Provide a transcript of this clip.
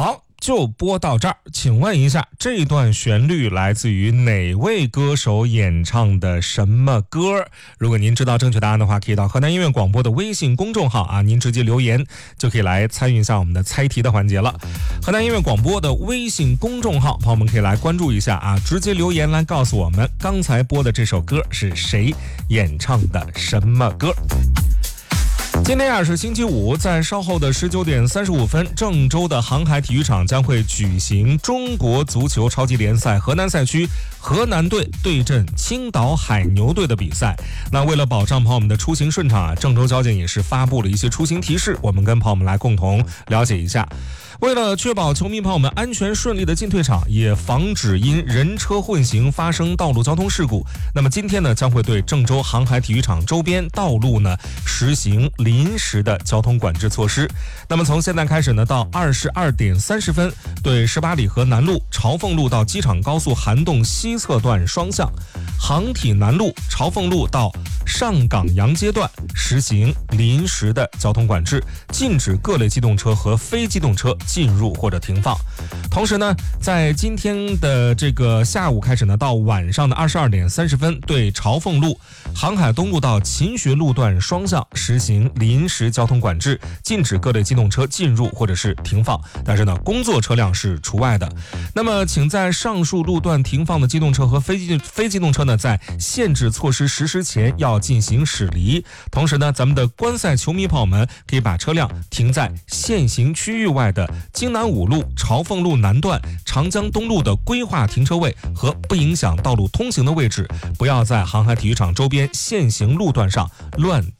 好，就播到这儿。请问一下，这段旋律来自于哪位歌手演唱的什么歌？如果您知道正确答案的话，可以到河南音乐广播的微信公众号您直接留言，就可以来参与一下我们的猜题的环节了。河南音乐广播的微信公众号，朋友们可以来关注一下直接留言来告诉我们刚才播的这首歌是谁演唱的什么歌。今天是星期五，在稍后的19点35分，郑州的航海体育场将会举行中国足球超级联赛河南赛区河南队对阵青岛海牛队的比赛。那为了保障朋友们的出行顺畅郑州交警也是发布了一些出行提示，我们跟朋友们来共同了解一下。为了确保球迷朋友们安全顺利的进退场，也防止因人车混行发生道路交通事故，那么今天呢，将会对郑州航海体育场周边道路呢实行临时的交通管制措施。那么从现在开始呢，到22点30分，对18里河南路、朝凤路到机场高速涵洞西侧段双向，航体南路、朝凤路到上港洋街段实行临时的交通管制，禁止各类机动车和非机动车进入或者停放。同时呢，在今天的这个下午开始呢，到晚上的22点30分，对朝凤路、航海东路到勤学路段双向实行临时交通管制，禁止各类机动车进入或者是停放，但是呢，工作车辆是除外的。那么，请在上述路段停放的机动车和非机动车呢，在限制措施实施前要进行驶离。同时呢，咱们的观赛球迷朋友们可以把车辆停在限行区域外的京南五路、朝凤路南段、长江东路的规划停车位和不影响道路通行的位置，不要在航海体育场周边限行路段上乱